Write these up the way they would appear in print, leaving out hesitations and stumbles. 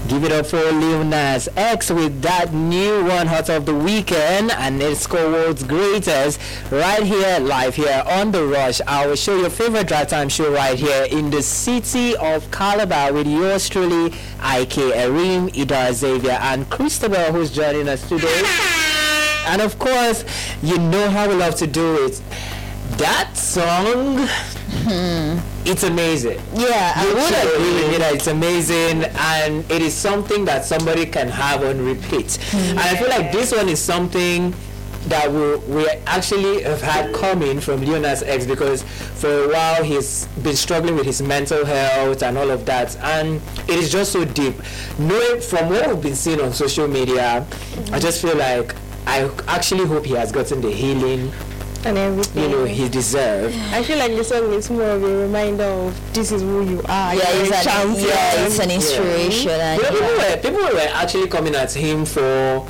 Give it up for Lil Nas X with that new one, Hot of the Weekend, and it's called World's Greatest, right here, live here on The Rush, our show, your favorite drive time show right here in the city of Calabar with yours truly, IK, Arim, Ida Xavier, and Christabel, who's joining us today. And of course, you know how we love to do it. That song, it's amazing. Yeah, I would agree with you that it's amazing, and it is something that somebody can have on repeat. And I feel like this one is something that we actually have had coming from Lil Nas X, because for a while he's been struggling with his mental health and all of that, and it is just so deep. Knowing from what we've been seeing on social media, I just feel like I actually hope he has gotten the healing and everything, he deserved. I feel like the song is more of a reminder of this is who you are. Yeah, it's an inspiration. Yeah. And people were actually coming at him for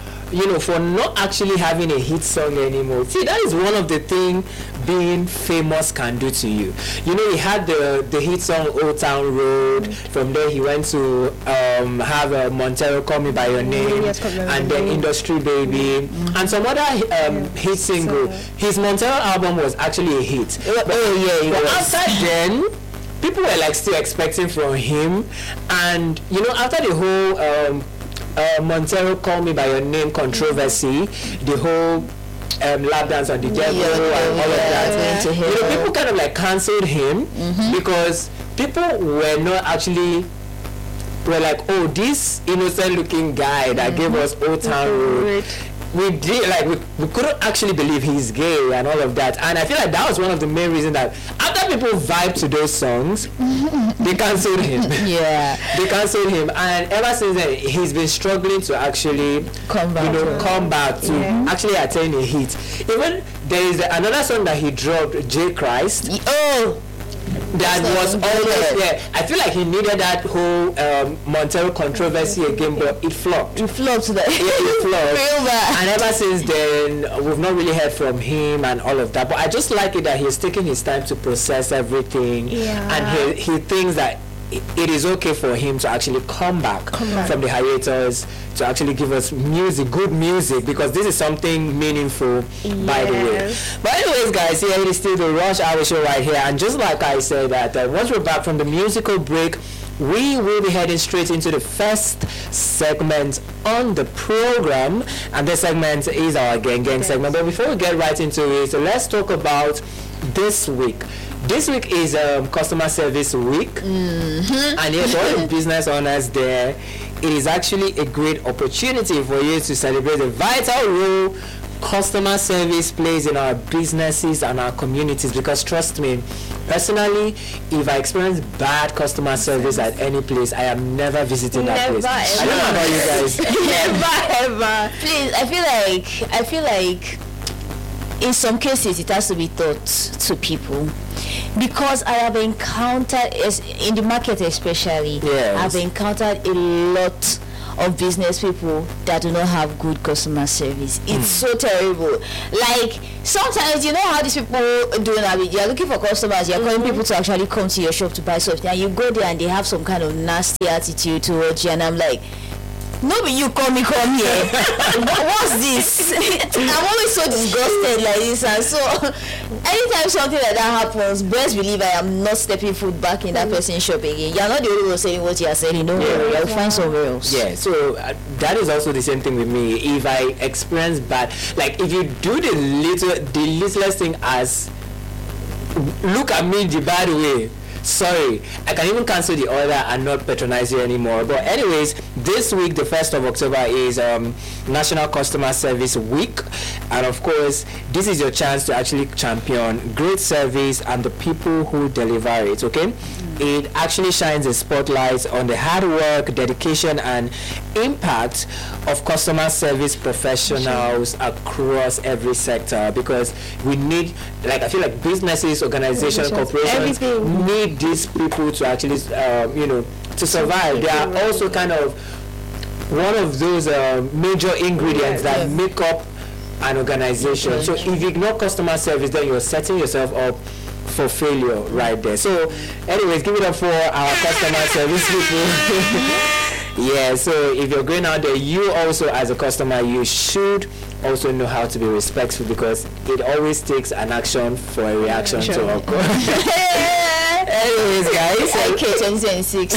not actually having a hit song anymore. See, that is one of the things being famous can do to you. He had the hit song Old Town Road. From there he went to have Montero Call Me By Your Name, and then Industry Baby, and some other hit single. His Montero album was actually a hit. But after then, people were like still expecting from him, and after the whole Montero Call Me By Your Name controversy, the whole lap dance on the devil and all of that, people kind of like cancelled him because people were not actually like, oh, this innocent looking guy that gave us Old Town Road, we couldn't actually believe he's gay and all of that. And I feel like that was one of the main reasons that after people vibe to those songs, they cancelled him. They cancelled him, and ever since then he's been struggling to actually come back to actually attain a hit. Even there is another song that he dropped, J Christ. That was always there. I feel like he needed that whole Montero controversy again, but it flopped. It flopped. It flopped. And ever since then, we've not really heard from him and all of that. But I just like it that he's taking his time to process everything, and he thinks that it is okay for him to actually come back from the hiatus to actually give us good music, because this is something meaningful, by the way. But anyways, guys, here it is still the Rush Hour show right here, and just like I said, that once we're back from the musical break, we will be heading straight into the first segment on the program, and this segment is our Gang segment. But before we get right into it, so let's talk about this week. This week is Customer Service Week, and yes, for all the business owners there, it is actually a great opportunity for you to celebrate the vital role customer service plays in our businesses and our communities. Because trust me, personally, if I experience bad customer service at any place, I am never visiting that place. I don't know about you guys. Never ever. Please, I feel like in some cases it has to be taught to people, because I have encountered, in the market especially, I've encountered a lot of business people that do not have good customer service. It's so terrible. Like, sometimes, you know how these people do now, you're looking for customers, you're calling people to actually come to your shop to buy something, and you go there and they have some kind of nasty attitude towards you, and I'm like, no, but you come here. What's this? I'm always so disgusted like this, and so anytime something like that happens, best believe I am not stepping foot back in that person's shop again. You're not the only one selling what you're selling. Don't worry, I'll find somewhere else. Yeah, so that is also the same thing with me. If I experience bad, like if you do the littlest thing as look at me the bad way, sorry, I can even cancel the order and not patronize you anymore. But anyways, this week, the 1st of October, is National Customer Service Week, and of course this is your chance to actually champion great service and the people who deliver it. Okay, it actually shines a spotlight on the hard work, dedication, and impact of customer service professionals across every sector, because we need, like, I feel like businesses, organizations, corporations need these people to actually to survive. They are also kind of one of those major ingredients that make up an organization. So if you ignore customer service, then you're setting yourself up for failure right there. So anyways, give it up for our customer service people. Yeah, so if you're going out there, you also as a customer, you should also know how to be respectful, because it always takes an action for a reaction to occur. Anyways, guys. Okay, 2026.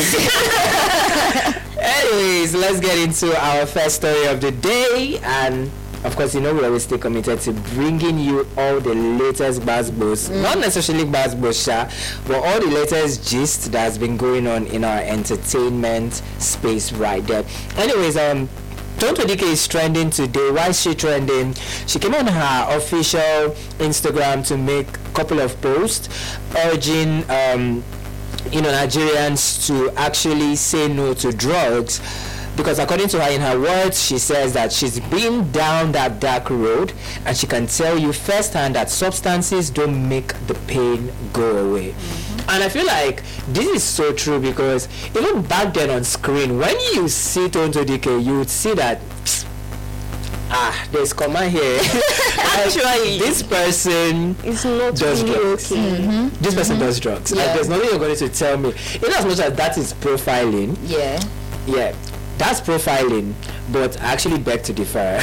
Anyways, let's get into our first story of the day. And of course, we always stay committed to bringing you all the latest buzzwords, not necessarily buzzwords, but all the latest gist that's been going on in our entertainment space right there. Anyways, Tonto Dike is trending today. Why is she trending? She came on her official Instagram to make a couple of posts urging Nigerians to actually say no to drugs, because according to her, in her words, she says that she's been down that dark road and she can tell you firsthand that substances don't make the pain go away. And I feel like this is so true, because even back then on screen, when you see Tonto Dike, you would see that there's comma here. Actually, this person It's not does really drugs. okay. This person does drugs. Like, Yeah. there's nothing you're going to tell me. In as much as that is profiling, Yeah. yeah, that's profiling, but I actually beg to differ.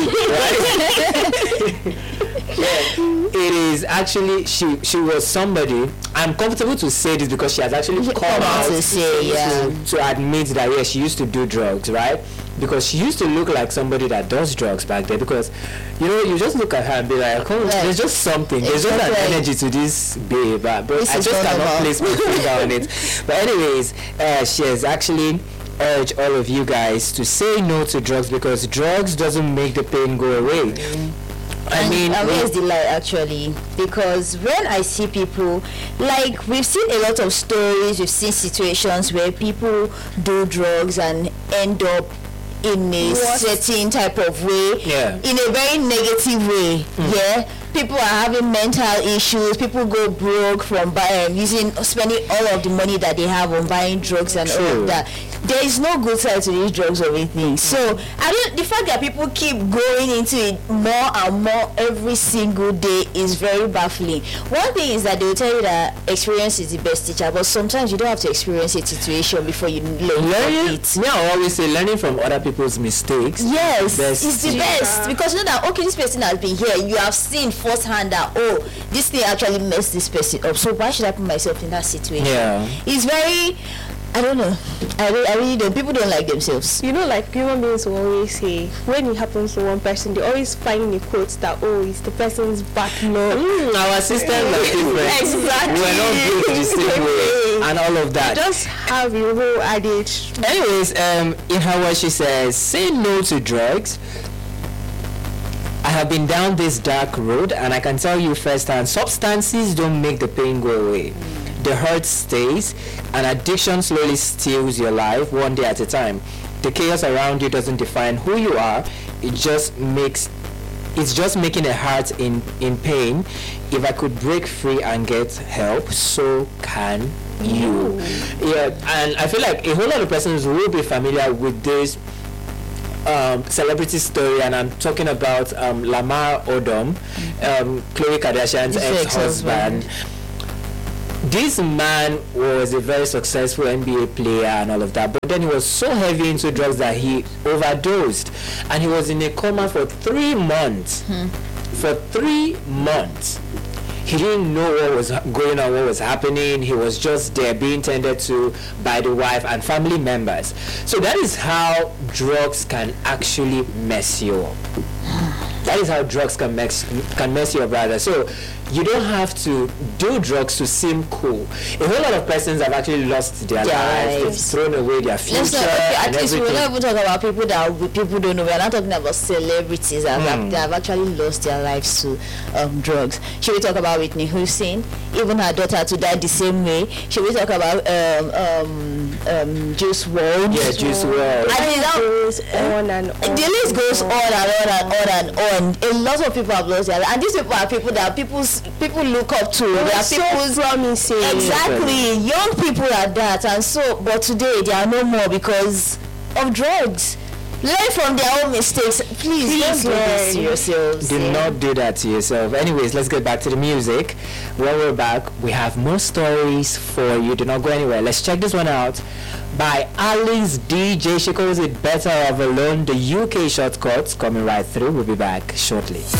Yeah, it is actually, she was somebody, I'm comfortable to say this because she has actually come out to say, to admit that, yes, she used to do drugs, right? Because she used to look like somebody that does drugs back there, because you just look at her and be like, oh, Right. there's just something, there's just an Exactly. energy to this babe, but This I is just cannot normal. place my finger on it. But anyways, she has actually urged all of you guys to say no to drugs, because drugs doesn't make the pain go away. I mean, where's the lie actually? Because when I see people, like, we've seen a lot of stories, we've seen situations where people do drugs and end up in a certain type of way, Yeah. in a very negative way. Yeah, people are having mental issues, people go broke from spending all of the money that they have on buying drugs and all True. of that. There is no good side to these drugs or anything. So the fact that people keep going into it more and more every single day is very baffling. One thing is that they will tell you that experience is the best teacher, but sometimes you don't have to experience a situation before you learn learning, it. yeah, I always say learning from other people's mistakes. Yes, Best it's the teacher. best, because you know that, okay, this person has been here, you have seen firsthand that, oh, this thing actually messed this person up, so why should I put myself in that situation? Yeah. It's very, I don't know, I really don't. People don't like themselves. You know, like human beings will always say, when it happens to one person, they always find a quote that, oh, it's the person's back no. Our systems are different. Exactly. We're not built the same way, and all of that. Just have a whole adage. Anyways, in her words, she says, say no to drugs. I have been down this dark road, and I can tell you firsthand, substances don't make the pain go away. The hurt stays, and addiction slowly steals your life one day at a time. The chaos around you doesn't define who you are. It's just making a heart in pain. If I could break free and get help, so can you. Yeah, and I feel like a whole lot of persons will be familiar with this celebrity story, and I'm talking about Lamar Odom, Khloe Kardashian's His ex-husband. This man was a very successful NBA player and all of that, but then he was so heavy into drugs that he overdosed, and he was in a coma for 3 months. For 3 months. He didn't know what was going on, what was happening. He was just there being tended to by the wife and family members. So that is how drugs can actually mess you up. That is how drugs can mess you up, rather. So you don't have to do drugs to seem cool. A whole lot of persons have actually lost their lives. They've thrown away their future. Let's not, at and least we're everything. not even talking about people that people don't know. We're not talking about celebrities that have actually lost their lives to drugs. Should we talk about Whitney Houston? Even her daughter to die the same way. Should we talk about Juice WRLD? Yeah, Juice WRLD. Goes on and on. The list goes on and on and on and on. A lot of people have lost their lives, and these people are people that people look up to. They are so people's promising. exactly young people at that, and so but today they are no more because of drugs. Learn from their own mistakes. Please don't do this to yourselves. Do not do that to yourself. Anyways, let's get back to the music. When we're back, we have more stories for you. Do not go anywhere. Let's check this one out by Alice DJ. She calls it Better Off Alone. The UK shortcuts coming right through. We'll be back shortly.